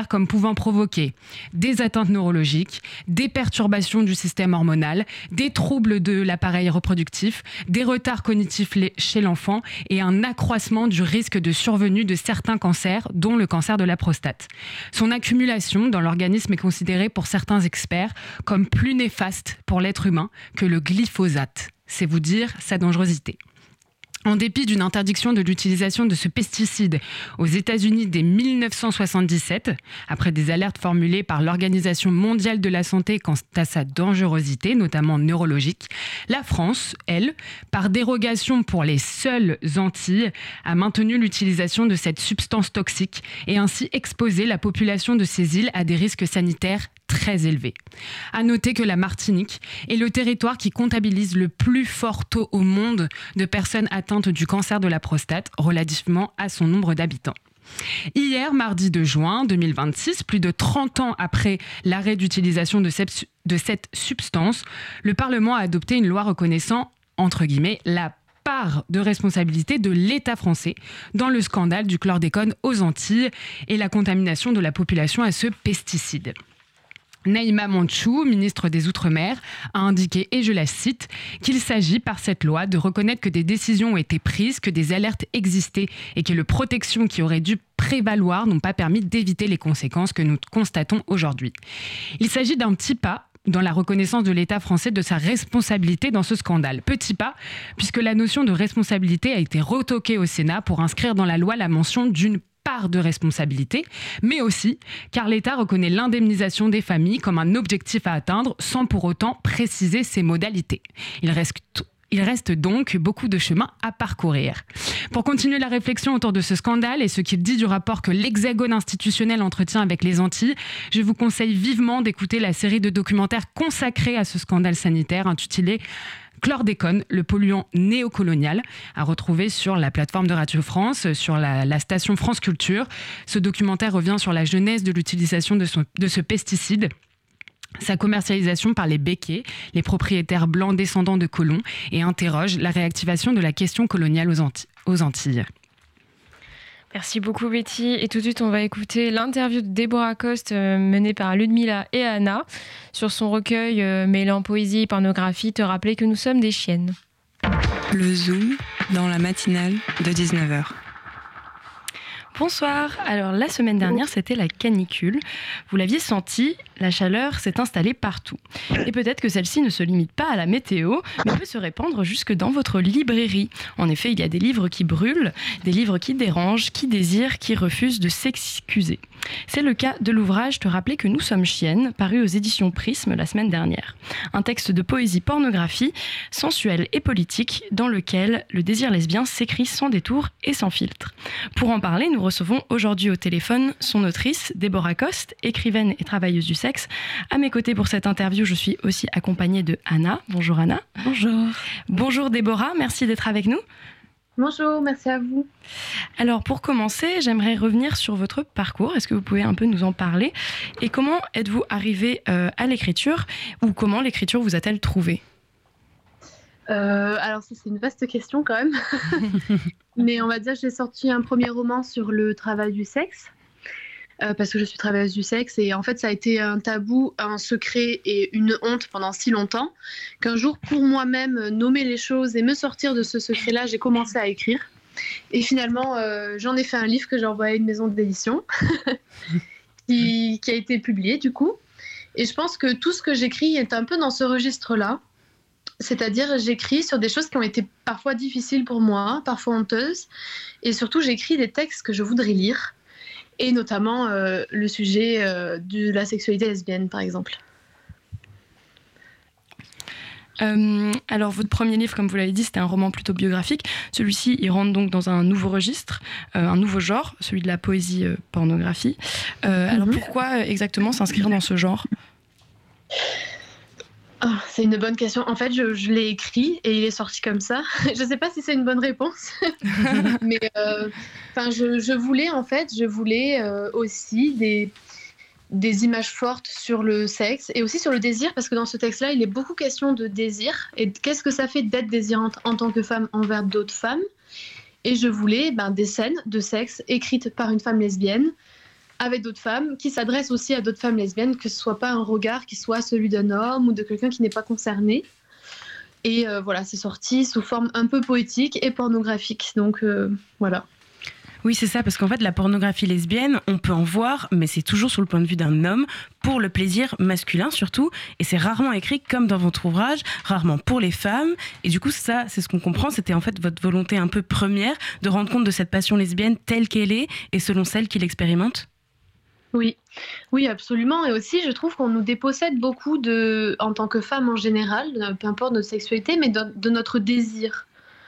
comme pouvant provoquer des atteintes neurologiques, des perturbations du système hormonal, des troubles de l'appareil reproductif, des retards cognitifs chez l'enfant et un accroissement du risque de survenue de certains cancers, dont le cancer de la prostate. Son accumulation dans l'organisme est considérée pour certains experts comme plus néfaste pour l'être humain que le glyphosate. C'est vous dire sa dangerosité. En dépit d'une interdiction de l'utilisation de ce pesticide aux États-Unis dès 1977, après des alertes formulées par l'Organisation mondiale de la santé quant à sa dangerosité, notamment neurologique, la France, elle, par dérogation pour les seules Antilles, a maintenu l'utilisation de cette substance toxique et ainsi exposé la population de ces îles à des risques sanitaires très élevé. À noter que la Martinique est le territoire qui comptabilise le plus fort taux au monde de personnes atteintes du cancer de la prostate relativement à son nombre d'habitants. Hier, mardi 2 juin 2026, plus de 30 ans après l'arrêt d'utilisation de cette substance, le Parlement a adopté une loi reconnaissant, entre guillemets, la part de responsabilité de l'État français dans le scandale du chlordécone aux Antilles et la contamination de la population à ce pesticide. Naïma Manchou, ministre des Outre-mer, a indiqué, et je la cite, qu'il s'agit par cette loi de reconnaître que des décisions ont été prises, que des alertes existaient et que les protections qui auraient dû prévaloir n'ont pas permis d'éviter les conséquences que nous constatons aujourd'hui. Il s'agit d'un petit pas dans la reconnaissance de l'État français de sa responsabilité dans ce scandale. Petit pas, puisque la notion de responsabilité a été retoquée au Sénat pour inscrire dans la loi la mention d'une part de responsabilité, mais aussi car l'État reconnaît l'indemnisation des familles comme un objectif à atteindre sans pour autant préciser ses modalités. Il reste donc beaucoup de chemin à parcourir. Pour continuer la réflexion autour de ce scandale et ce qu'il dit du rapport que l'Hexagone institutionnel entretient avec les Antilles, je vous conseille vivement d'écouter la série de documentaires consacrés à ce scandale sanitaire intitulé Chlordécone, le polluant néocolonial, à retrouver sur la plateforme de Radio France, sur la station France Culture. Ce documentaire revient sur la genèse de l'utilisation de ce pesticide, sa commercialisation par les Békés, les propriétaires blancs descendants de colons, et interroge la réactivation de la question coloniale aux Antilles. Merci beaucoup Betty. Et tout de suite, on va écouter l'interview de Déborah Coste menée par Ludmilla et Anna sur son recueil mêlant poésie et pornographie, Te rappeler que nous sommes des chiennes. Le Zoom dans la matinale de 19h. Bonsoir. Alors la semaine dernière, c'était la canicule. Vous l'aviez senti, la chaleur s'est installée partout. Et peut-être que celle-ci ne se limite pas à la météo, mais peut se répandre jusque dans votre librairie. En effet, il y a des livres qui brûlent, des livres qui dérangent, qui désirent, qui refusent de s'excuser. C'est le cas de l'ouvrage Te rappeler que nous sommes chiennes, paru aux éditions Prisme la semaine dernière. Un texte de poésie-pornographie, sensuel et politique, dans lequel le désir lesbien s'écrit sans détour et sans filtre. Pour en parler, nous recevons aujourd'hui au téléphone son autrice, Déborah Coste, écrivaine et travailleuse du sexe. À mes côtés pour cette interview, je suis aussi accompagnée de Anna. Bonjour Anna. Bonjour. Bonjour Déborah, merci d'être avec nous. Bonjour, merci à vous. Alors pour commencer, j'aimerais revenir sur votre parcours. Est-ce que vous pouvez un peu nous en parler? Et comment êtes-vous arrivée à l'écriture? Ou comment l'écriture vous a-t-elle trouvé? Alors ça, c'est une vaste question quand même. Mais on va dire que j'ai sorti un premier roman sur le travail du sexe. Parce que je suis travailleuse du sexe et en fait ça a été un tabou, un secret et une honte pendant si longtemps qu'un jour pour moi-même nommer les choses et me sortir de ce secret-là, j'ai commencé à écrire et finalement j'en ai fait un livre que j'ai envoyé à une maison d'édition qui a été publié du coup et je pense que tout ce que j'écris est un peu dans ce registre-là, c'est-à-dire j'écris sur des choses qui ont été parfois difficiles pour moi, parfois honteuses et surtout j'écris des textes que je voudrais lire. Et notamment le sujet de la sexualité lesbienne, par exemple. Alors, votre premier livre, comme vous l'avez dit, c'était un roman plutôt biographique. Celui-ci, il rentre donc dans un nouveau registre, un nouveau genre, celui de la poésie pornographie. Alors, pourquoi exactement s'inscrire dans ce genre ? Oh, c'est une bonne question. En fait, je l'ai écrit et il est sorti comme ça. Je ne sais pas si c'est une bonne réponse, mais je voulais aussi des images fortes sur le sexe et aussi sur le désir, parce que dans ce texte-là, il est beaucoup question de désir et qu'est-ce que ça fait d'être désirante en tant que femme envers d'autres femmes. Et je voulais des scènes de sexe écrites par une femme lesbienne avec d'autres femmes, qui s'adresse aussi à d'autres femmes lesbiennes, que ce soit pas un regard qui soit celui d'un homme ou de quelqu'un qui n'est pas concerné. Et voilà, c'est sorti sous forme un peu poétique et pornographique. Donc voilà. Oui, c'est ça, parce qu'en fait, la pornographie lesbienne, on peut en voir, mais c'est toujours sous le point de vue d'un homme, pour le plaisir masculin surtout, et c'est rarement écrit comme dans votre ouvrage, rarement pour les femmes, et du coup, ça, c'est ce qu'on comprend, c'était en fait votre volonté un peu première de rendre compte de cette passion lesbienne telle qu'elle est, et selon celle qui l'expérimente. Oui, oui, absolument. Et aussi, je trouve qu'on nous dépossède beaucoup en tant que femme en général, peu importe notre sexualité, mais de notre désir.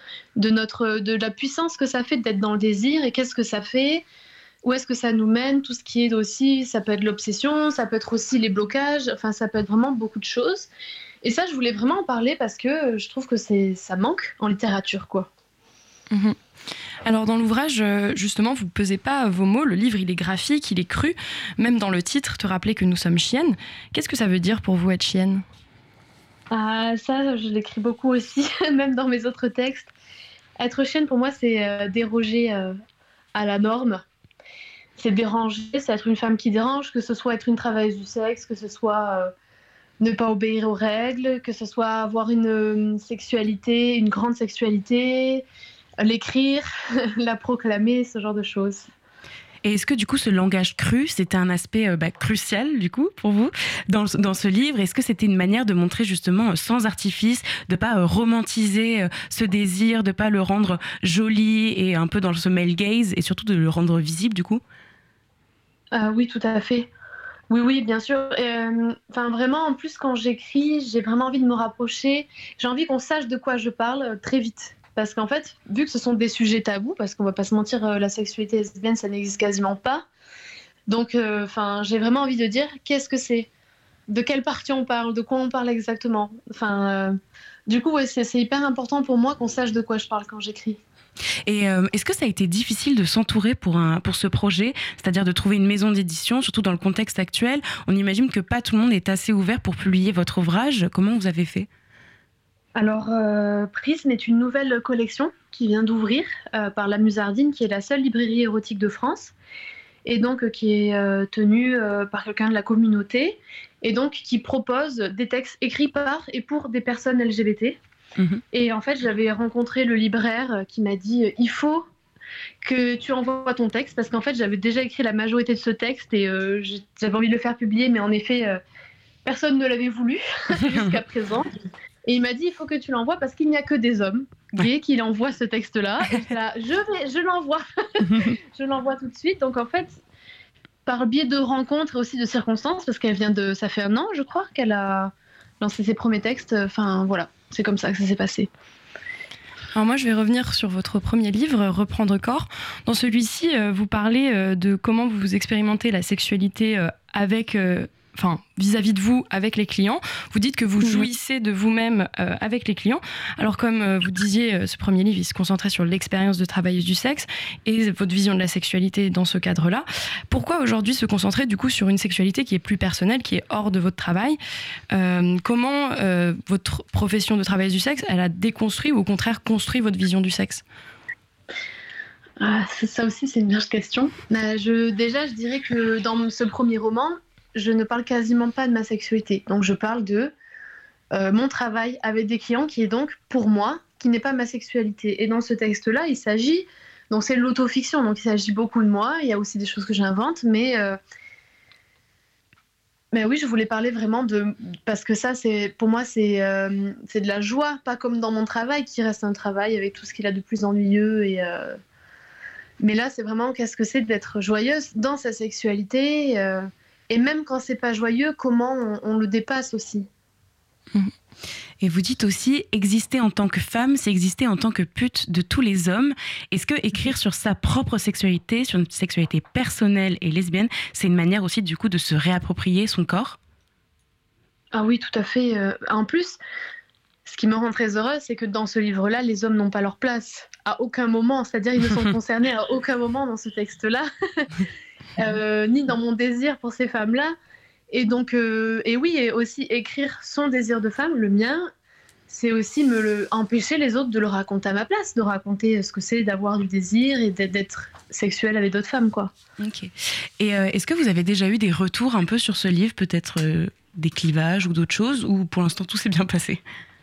De la puissance que ça fait d'être dans le désir et qu'est-ce que ça fait, où est-ce que ça nous mène, tout ce qui est aussi, ça peut être l'obsession, ça peut être aussi les blocages, enfin ça peut être vraiment beaucoup de choses. Et ça, je voulais vraiment en parler parce que je trouve que ça manque en littérature, quoi. Mmh. Alors dans l'ouvrage, justement, vous ne pesez pas vos mots, le livre il est graphique, il est cru, même dans le titre, te rappeler que nous sommes chiennes. Qu'est-ce que ça veut dire pour vous être chienne ? Ah, ça, je l'écris beaucoup aussi, même dans mes autres textes. Être chienne, pour moi, c'est déroger à la norme. C'est déranger, c'est être une femme qui dérange, que ce soit être une travailleuse du sexe, que ce soit ne pas obéir aux règles, que ce soit avoir une sexualité, une grande sexualité, l'écrire, la proclamer, ce genre de choses. Et est-ce que du coup ce langage cru, c'était un aspect crucial du coup pour vous dans ce livre ? Est-ce que c'était une manière de montrer justement sans artifice, de pas romantiser ce désir, de pas le rendre joli et un peu dans ce male gaze et surtout de le rendre visible du coup ? Oui, tout à fait. Oui, bien sûr. Vraiment, en plus, quand j'écris, j'ai vraiment envie de me rapprocher. J'ai envie qu'on sache de quoi je parle très vite. Parce qu'en fait, vu que ce sont des sujets tabous, parce qu'on va pas se mentir, la sexualité lesbienne, ça n'existe quasiment pas. Donc, j'ai vraiment envie de dire qu'est-ce que c'est, de quelle partie on parle, de quoi on parle exactement. Du coup, ouais, c'est hyper important pour moi qu'on sache de quoi je parle quand j'écris. Et est-ce que ça a été difficile de s'entourer pour ce projet, c'est-à-dire de trouver une maison d'édition, surtout dans le contexte actuel ? On imagine que pas tout le monde est assez ouvert pour publier votre ouvrage. Comment vous avez fait ? Alors, Prisme est une nouvelle collection qui vient d'ouvrir par La Musardine, qui est la seule librairie érotique de France, et donc qui est tenue par quelqu'un de la communauté, et donc qui propose des textes écrits par et pour des personnes LGBT. Mmh. Et en fait, j'avais rencontré le libraire qui m'a dit « Il faut que tu envoies ton texte », parce qu'en fait, j'avais déjà écrit la majorité de ce texte, et j'avais envie de le faire publier, mais en effet, personne ne l'avait voulu jusqu'à présent. Et il m'a dit, il faut que tu l'envoies parce qu'il n'y a que des hommes gays qui envoient ce texte-là. Et là, je l'envoie. Je l'envoie tout de suite. Donc en fait, par biais de rencontres et aussi de circonstances, parce ça fait 1 an, je crois, qu'elle a lancé ses premiers textes. Voilà, c'est comme ça que ça s'est passé. Alors moi, je vais revenir sur votre premier livre, Reprendre corps. Dans celui-ci, vous parlez de comment vous expérimentez la sexualité vis-à-vis de vous avec les clients. Vous dites que vous jouissez de vous-même avec les clients. Alors comme vous disiez, ce premier livre, il se concentrait sur l'expérience de travailleuse du sexe et votre vision de la sexualité dans ce cadre-là. Pourquoi aujourd'hui se concentrer du coup sur une sexualité qui est plus personnelle, qui est hors de votre travail ? Comment votre profession de travailleuse du sexe, elle a déconstruit ou au contraire construit votre vision du sexe ? Ça aussi, c'est une large question. Je dirais que dans ce premier roman, je ne parle quasiment pas de ma sexualité. Donc, je parle de mon travail avec des clients qui est donc, pour moi, qui n'est pas ma sexualité. Et dans ce texte-là, il s'agit... Donc, c'est de l'autofiction, donc il s'agit beaucoup de moi. Il y a aussi des choses que j'invente, mais oui, je voulais parler vraiment de... Parce que ça, pour moi, c'est de la joie, pas comme dans mon travail, qui reste un travail avec tout ce qu'il a de plus ennuyeux. Mais là, c'est vraiment qu'est-ce que c'est d'être joyeuse dans sa sexualité et même quand c'est pas joyeux, comment on le dépasse aussi. Et vous dites aussi, exister en tant que femme, c'est exister en tant que pute de tous les hommes. Est-ce que écrire sur sa propre sexualité, sur une sexualité personnelle et lesbienne, c'est une manière aussi du coup de se réapproprier son corps ? Ah oui, tout à fait. En plus, ce qui me rend très heureuse, c'est que dans ce livre-là, les hommes n'ont pas leur place. À aucun moment, c'est-à-dire ils ne sont concernés à aucun moment dans ce texte-là. Ni dans mon désir pour ces femmes-là. Et donc, et aussi écrire son désir de femme, le mien, c'est aussi empêcher les autres de le raconter à ma place, de raconter ce que c'est d'avoir du désir et d'être sexuel avec d'autres femmes, quoi. Ok. Et est-ce que vous avez déjà eu des retours un peu sur ce livre, peut-être des clivages ou d'autres choses, ou pour l'instant tout s'est bien passé?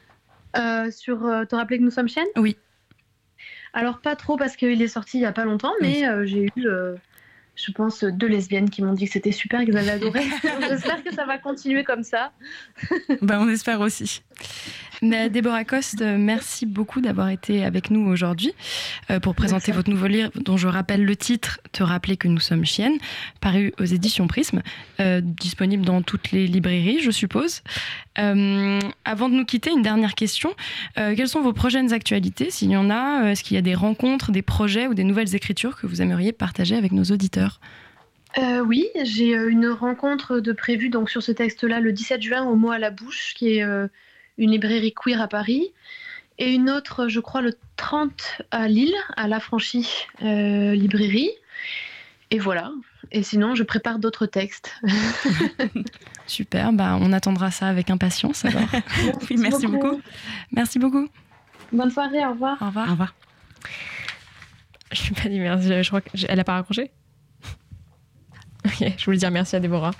Te rappeler que nous sommes chiennes ? Oui. Alors pas trop parce qu'il est sorti il y a pas longtemps, mais j'ai eu, je pense, 2 lesbiennes qui m'ont dit que c'était super, qu'ils avaient adoré. J'espère que ça va continuer comme ça. On espère aussi. Mais Déborah Coste, merci beaucoup d'avoir été avec nous aujourd'hui pour présenter votre nouveau livre, dont je rappelle le titre, Te rappeler que nous sommes chiennes, paru aux éditions Prisme, disponible dans toutes les librairies, je suppose. Avant de nous quitter, une dernière question. Quelles sont vos prochaines actualités, s'il y en a? Est-ce qu'il y a des rencontres, des projets ou des nouvelles écritures que vous aimeriez partager avec nos auditeurs? Oui, j'ai une rencontre de prévue donc, sur ce texte-là le 17 juin au Mot à la Bouche, qui est une librairie queer à Paris, et une autre, je crois, le 30 à Lille, à l'Affranchi librairie. Et voilà. Et sinon, je prépare d'autres textes. Super, on attendra ça avec impatience alors. Merci beaucoup. Merci beaucoup. Bonne soirée, au revoir. Au revoir. Au revoir. Je ne vais pas dire merci, je crois qu'elle n'a pas raccroché. Ok, je voulais dire merci à Déborah.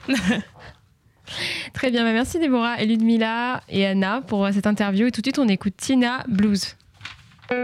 Très bien, merci Déborah et Ludmilla et Anna pour cette interview. Et tout de suite, on écoute Tina Blues.